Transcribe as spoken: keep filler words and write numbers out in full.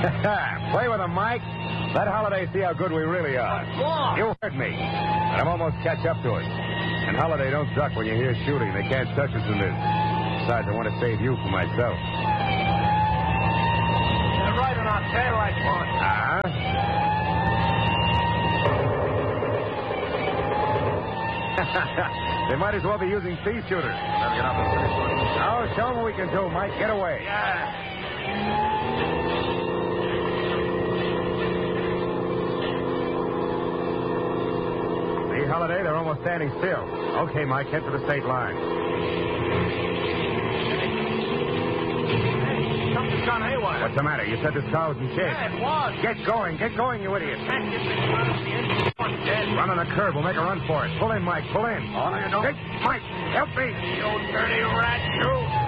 Play with him, Mike. Let Holiday see how good we really are. What? You heard me. And I'm almost catch up to it. And Holiday, don't duck when you hear shooting. They can't touch us in this. Besides, I want to save you for myself. They're right on our tail like one. Uh-huh. They might as well be using pea shooters. Better get up and finish one. Oh, show them what we can do, Mike. Get away. Yeah. See, Holiday, they're almost standing still. Okay, Mike, head for the state line. Hey, something's gone haywire. What's the matter? You said this car was in shape. Yeah, it was. Get going. Get going, you idiot. Can't get this run of the engine going dead. Run on the curb. We'll make a run for it. Pull in, Mike. Pull in. Oh, no, you don't. Hey, Mike, help me. You dirty rat, you.